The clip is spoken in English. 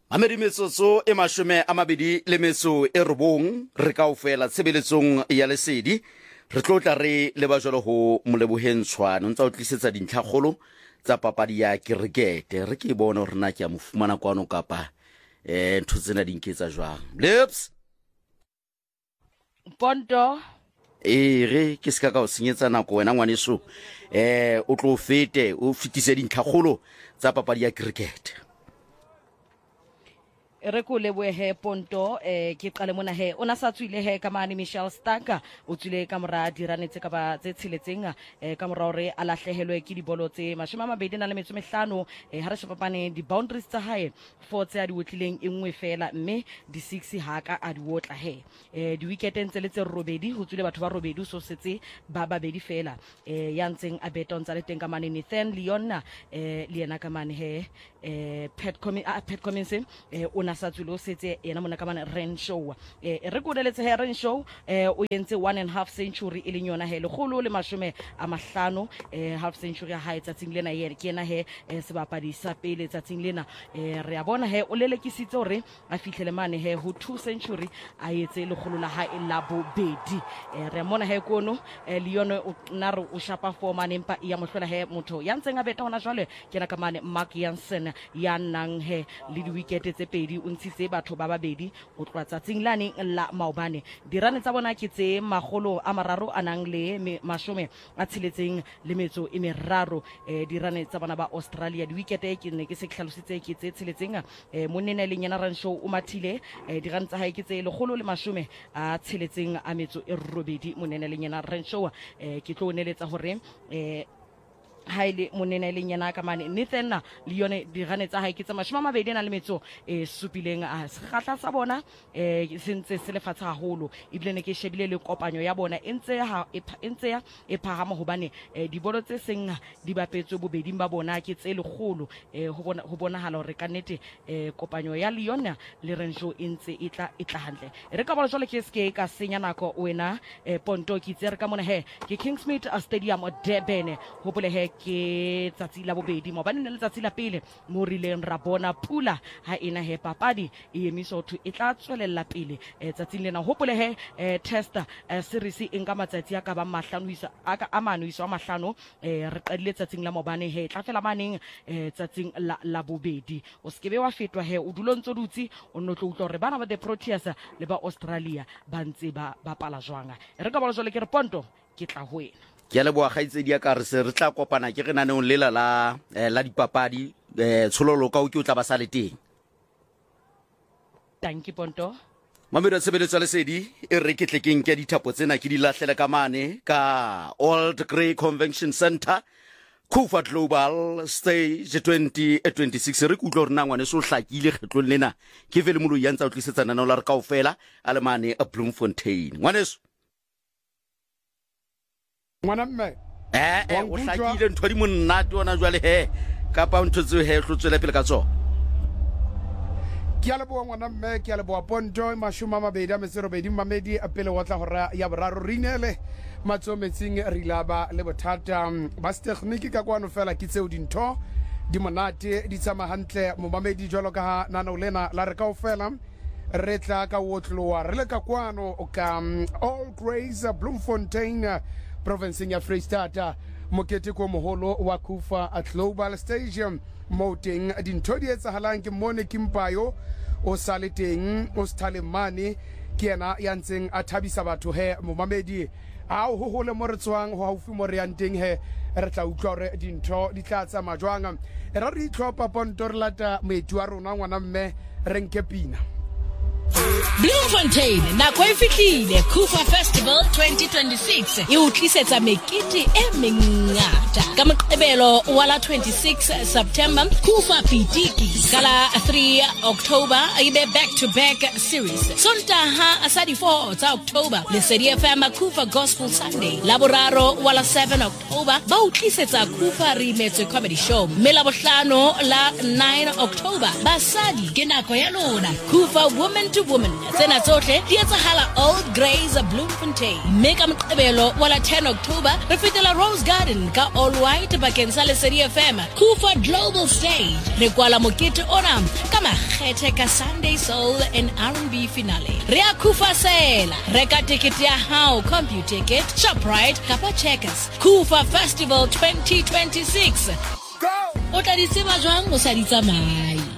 Amedi metsotso e mashome a mabedi le metso e robong re kaofela tshebeletsong ya lesedi re tlotla re leba jalo ho Molebohentshwane ntse o tlisetsa dintlhakgolo tsa papadi ya kirikete re ke bona hore na ke a mofumana kwano kapa ntho tsena di nketsa jwang Lips Ponto re ke ska ka o senyetsa nako wena ngwaneso o tlo fete o fitise dintlhakgolo tsa papadi ya kirikete re ko leboe he Ponto ke qale mona he ona sa tswile he ka mane Michelle Starker o tswile ka mora diranetse ka ba tse tshiletseng ka mora hore a lahlehelwe ke dibolo tse 25 ha re shapapane di boundaries tsa hae 4 tse a di wotlileng engwe fela mme di 6 ha ka a di wotla he di weekendeng tse le tse robedi ho tswile batho ba robedi so setse ba babedi fela ya ntseng a beton tsa le teng ka mane Nathan Leon le yena ka mane he Pat Cummins ona sa tswilo setse yena mona ka mane Renshaw re kodelletse he Renshaw o yentse 1.5 century e leng yona he le kholo le 50 half century ya hae tsatsing lena ye ke yena he sebapadi sa pele tsatsing lena re a bona he o lelekisitse hore a fihlele mane he ho 2 century a etse le kholo la hae la bobedi re mona he kono Leon o nare o shapa for mane empa ya mohlola he motho ya ntseng a beta hona jwale ke na ka mane Mark Jansen ya nang he le di wicket tse pedi o ntshitse batho ba babedi o tloa tsatsing lane la maobane dirane tsa bona ke tse magolo a mararo anang le mashome a tshiletseng le metso e meraro dirane tsa bona ba Australia di wicket ke ne ke se hlalositse ke tse tshiletseng monene le nyana Renshaw o mathile dirane tsa hae ke tse legolo le mashome a tshiletseng a metso e robedi monene le nyana Renshaw ke tlo neletsa hore haile monene le nyana ka mane Nathan le yone di ganetsa hae ke tsa 20 na le metso supileng a sekgatla sa bona sentse se lefatsa haholo ibile ne ke shebile le kopanyo ya bona entse ya e phahama hobane dibolo tse seng di bapetswe bobeding ba bona ke tse legolo ho bonahala hore ka nnete kopanyo ya Leon le Renshaw entse e tla hantle re ka bona jole ke ske ka senya nako wena Ponto ke tsere ka mona he ke Kingsmead Stadium Durban ho bole he ke tsatsi la bobedi mo bane le tsatsi la pele mo rileng ra bona pula ha ena he papadi e emisotho e tla tswelella pele tsatsing lena hopole he test series e nka matsatsi a ka ba mahlano isa aka amano isa wa mahlano re qadile tsatsing la mobane he tla fela maneng tsatsing la bobedi o skebe wa fetwa he o dulontso dutsi o no tlo utlwa re bana ba the Proteas le ba Australia ba ntse ba pala jwanga re ka bona jole ke re Ponto ke tla ho wena ke le boa gaitsedi ya ka re se re tla kopana ke re naneong lela la dipapadi tshololo ka o ke o tla ba sa le teng thank you Ponto Mamelo tshebeletso lesedi e re ke tlekeng ke dithapo tsena ke di lahlele ka mane ka Old Grey Convention Center Kufa Global Stage 2026 re kutlwa re nangwane so hlakile kgetlong lena ke vele molo ya ntsa o tlisetsa nana la re kaofela a le mane a Bloemfontein ngwaneso Mwana mme o hlakile ntho di monnate ona jwale he kapa ntho tseo he hlotswela pele ka tsona ke a leboa ngwana mme ke a leboa Ponto mashoma mabedi a metsero bedi mamedi a pele watla hora ya boraro re inele matsometsing re ilaba le bothata ba technique ka kwano fela ke tseo dintho di monate di tsama hantle mo mamedi jwalo ka ha nana ulena la re kaofela re tla ka wotloa re le ka kwano ka All Grace Bloemfontein province ya Freestata mokete ko moholo wa Kufa at Global Stadium moting dintho di etsahalang ke mone kimpayo o saleteng o stalemane ke ena ya ntseng a thabisa batho he momamedi a ho hole mo re tswang ho haufi mo re yanteng he re tla utlwa re dintho di tla tsa majwanga re re itlhopa Ponto re lata moeti wa rona ngwana mme re nke pina Bloemfontein nako e fihlile Kufa Festival 2026 e o tlisetsa mekete e mengata ka moqebelo wa la 26 September Kufa Pitiki kala 3 October ibe back to back series Sontaha asadi 4 tsa October le Sedi FM Kufa Gospel Sunday la boraro wa la 7 October ba o tlisetsa Kufa Remix Comedy Show mela bohlano la 9 October basadi ke nako ya lona Kufa Women to Women. Tsena tsohle di etsahala Old Grays Bloemfontein. Mme ka Moqebelo wa la 10 October re fetela Rose Garden ka All White bakeng sa Lesedi FM Kufa Global Stage. Re kwala mokete ona ka makgethe ka Sunday Soul and R&B finale. Re a Kufa sela. Reka ticket ya hao CompuTicket, Shoprite kapa Checkers. Kufa Festival 2026. Go! O tla di tseba jwang o sa di tsamaye.